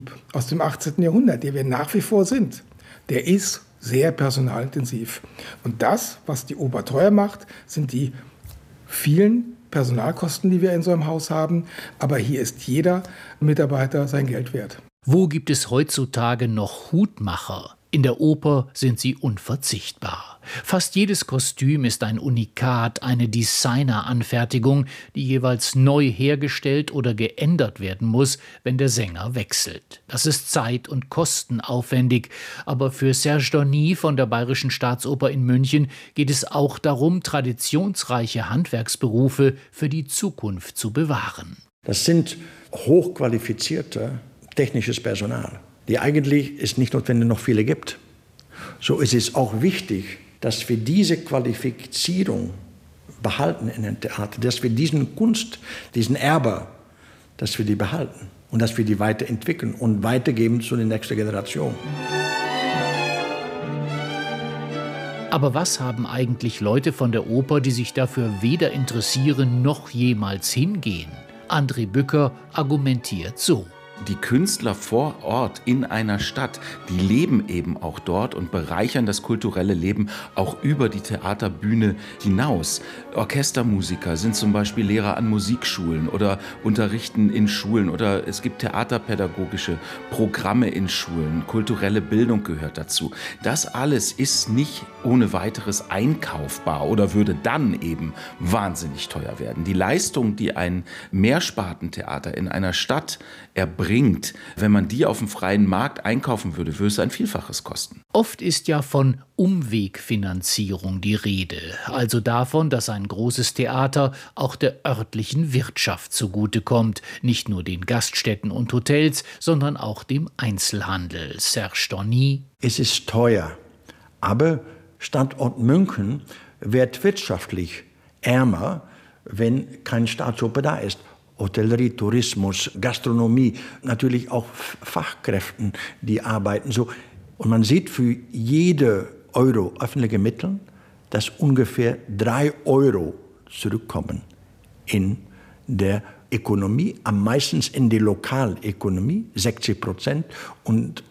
aus dem 18. Jahrhundert, der wir nach wie vor sind, der ist sehr personalintensiv. Und das, was die Oper teuer macht, sind die vielen Personalkosten, die wir in so einem Haus haben. Aber hier ist jeder Mitarbeiter sein Geld wert. Wo gibt es heutzutage noch Hutmacher? In der Oper sind sie unverzichtbar. Fast jedes Kostüm ist ein Unikat, eine Designeranfertigung, die jeweils neu hergestellt oder geändert werden muss, wenn der Sänger wechselt. Das ist zeit- und kostenaufwendig. Aber für Serge Dorny von der Bayerischen Staatsoper in München geht es auch darum, traditionsreiche Handwerksberufe für die Zukunft zu bewahren. Das sind hochqualifizierte technisches Personal, die eigentlich es nicht notwendig noch viele gibt. So ist es auch wichtig, dass wir diese Qualifizierung behalten in dem Theater, dass wir diesen Kunst, diesen Erbe, dass wir die behalten und dass wir die weiterentwickeln und weitergeben zu der nächsten Generation. Aber was haben eigentlich Leute von der Oper, die sich dafür weder interessieren noch jemals hingehen? André Bücker argumentiert so. Die Künstler vor Ort in einer Stadt, die leben eben auch dort und bereichern das kulturelle Leben auch über die Theaterbühne hinaus. Orchestermusiker sind zum Beispiel Lehrer an Musikschulen oder unterrichten in Schulen oder es gibt theaterpädagogische Programme in Schulen, kulturelle Bildung gehört dazu. Das alles ist nicht ohne weiteres einkaufbar oder würde dann eben wahnsinnig teuer werden. Die Leistung, die ein Mehrspartentheater in einer Stadt erbringt, wenn man die auf dem freien Markt einkaufen würde, würde es ein Vielfaches kosten. Oft ist ja von Umwegfinanzierung die Rede, also davon, dass ein großes Theater auch der örtlichen Wirtschaft zugutekommt, nicht nur den Gaststätten und Hotels, sondern auch dem Einzelhandel. Serge Dorny. Es ist teuer, aber Standort München wird wirtschaftlich ärmer, wenn kein Staatsoper da ist. Hotellerie, Tourismus, Gastronomie, natürlich auch Fachkräften, die arbeiten so. Und man sieht für jede Euro öffentliche Mittel, dass ungefähr 3 Euro zurückkommen in der Ökonomie, am meisten in die Lokalökonomie, 60% und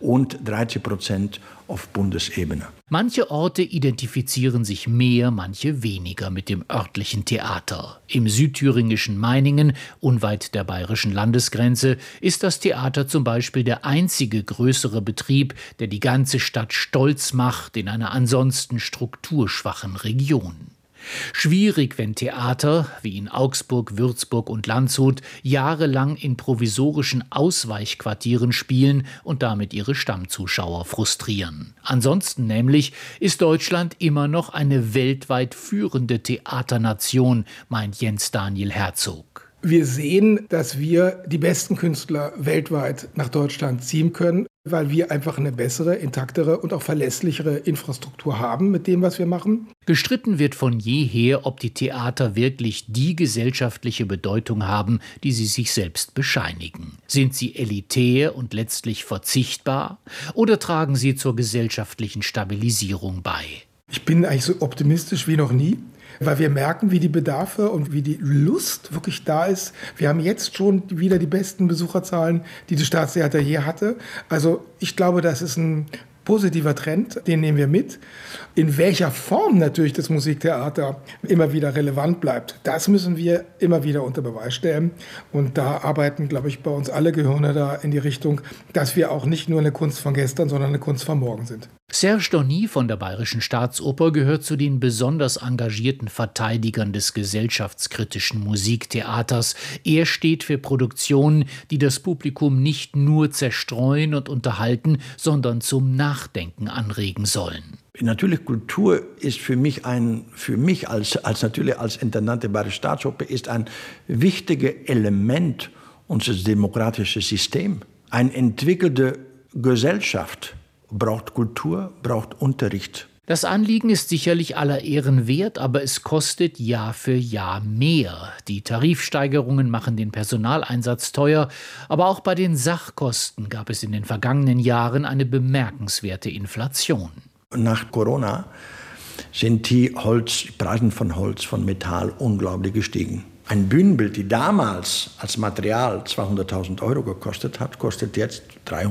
30% auf Bundesebene. Manche Orte identifizieren sich mehr, manche weniger mit dem örtlichen Theater. Im südthüringischen Meiningen, unweit der bayerischen Landesgrenze, ist das Theater zum Beispiel der einzige größere Betrieb, der die ganze Stadt stolz macht in einer ansonsten strukturschwachen Region. Schwierig, wenn Theater, wie in Augsburg, Würzburg und Landshut, jahrelang in provisorischen Ausweichquartieren spielen und damit ihre Stammzuschauer frustrieren. Ansonsten nämlich ist Deutschland immer noch eine weltweit führende Theaternation, meint Jens Daniel Herzog. Wir sehen, dass wir die besten Künstler weltweit nach Deutschland ziehen können, weil wir einfach eine bessere, intaktere und auch verlässlichere Infrastruktur haben mit dem, was wir machen. Gestritten wird von jeher, ob die Theater wirklich die gesellschaftliche Bedeutung haben, die sie sich selbst bescheinigen. Sind sie elitär und letztlich verzichtbar oder tragen sie zur gesellschaftlichen Stabilisierung bei? Ich bin eigentlich so optimistisch wie noch nie, weil wir merken, wie die Bedarfe und wie die Lust wirklich da ist. Wir haben jetzt schon wieder die besten Besucherzahlen, die das Staatstheater je hatte. Also ich glaube, das ist ein positiver Trend, den nehmen wir mit. In welcher Form natürlich das Musiktheater immer wieder relevant bleibt, das müssen wir immer wieder unter Beweis stellen. Und da arbeiten, glaube ich, bei uns alle Gehirne da in die Richtung, dass wir auch nicht nur eine Kunst von gestern, sondern eine Kunst von morgen sind. Serge Dorny von der Bayerischen Staatsoper gehört zu den besonders engagierten Verteidigern des gesellschaftskritischen Musiktheaters. Er steht für Produktionen, die das Publikum nicht nur zerstreuen und unterhalten, sondern zum Nachdenken anregen sollen. Natürlich, Kultur ist für mich als Intendant der Bayerischen Staatsoper ist ein wichtiges Element unseres demokratischen Systems. Eine entwickelte Gesellschaft braucht Kultur, braucht Unterricht. Das Anliegen ist sicherlich aller Ehren wert, aber es kostet Jahr für Jahr mehr. Die Tarifsteigerungen machen den Personaleinsatz teuer, aber auch bei den Sachkosten gab es in den vergangenen Jahren eine bemerkenswerte Inflation. Nach Corona sind die Preise von Holz, von Metall unglaublich gestiegen. Ein Bühnenbild, die damals als Material 200.000 € gekostet hat, kostet jetzt 300.000